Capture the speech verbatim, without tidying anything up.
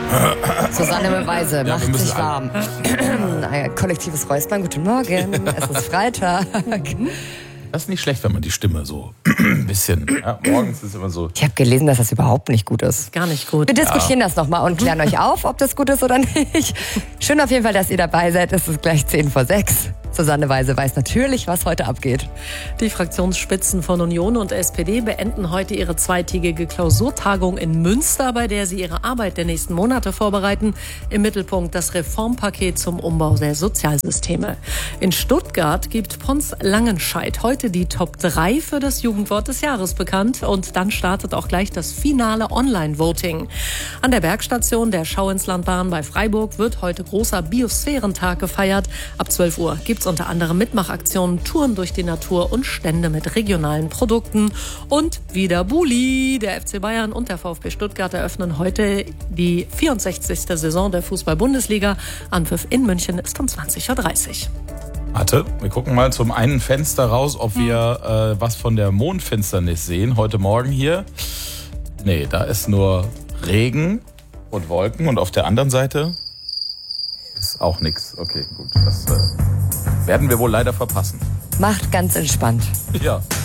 Susanne Weise Ja, wir macht müssen sich warm. Ein kollektives Räuspern, guten Morgen, es ist Freitag. Das ist nicht schlecht, wenn man die Stimme so ein bisschen, ja, morgens ist immer so. Ich habe gelesen, dass das überhaupt nicht gut ist. Gar nicht gut. Wir diskutieren ja. das nochmal und klären euch auf, ob das gut ist oder nicht. Schön auf jeden Fall, dass ihr dabei seid. Es ist gleich zehn vor sechs. Susanne Weise weiß natürlich, was heute abgeht. Die Fraktionsspitzen von Union und S P D beenden heute ihre zweitägige Klausurtagung in Münster, bei der sie ihre Arbeit der nächsten Monate vorbereiten. Im Mittelpunkt das Reformpaket zum Umbau der Sozialsysteme. In Stuttgart gibt Pons Langenscheidt heute die Top drei für das Jugendwort des Jahres bekannt. Und dann startet auch gleich das finale Online-Voting. An der Bergstation der Schauinslandbahn bei Freiburg wird heute großer Biosphärentag gefeiert. Ab zwölf Uhr gibt's unter anderem Mitmachaktionen, Touren durch die Natur und Stände mit regionalen Produkten. Und wieder Bulli. Der F C Bayern und der VfB Stuttgart eröffnen heute die vierundsechzigste Saison der Fußball-Bundesliga. Anpfiff in München ist um zwanzig Uhr dreißig. Warte, wir gucken mal zum einen Fenster raus, ob wir äh, was von der Mondfinsternis sehen. Heute Morgen hier. Nee, da ist nur Regen und Wolken. Und auf der anderen Seite ist auch nichts. Okay, gut. Das äh, werden wir wohl leider verpassen. Macht ganz entspannt. Ja.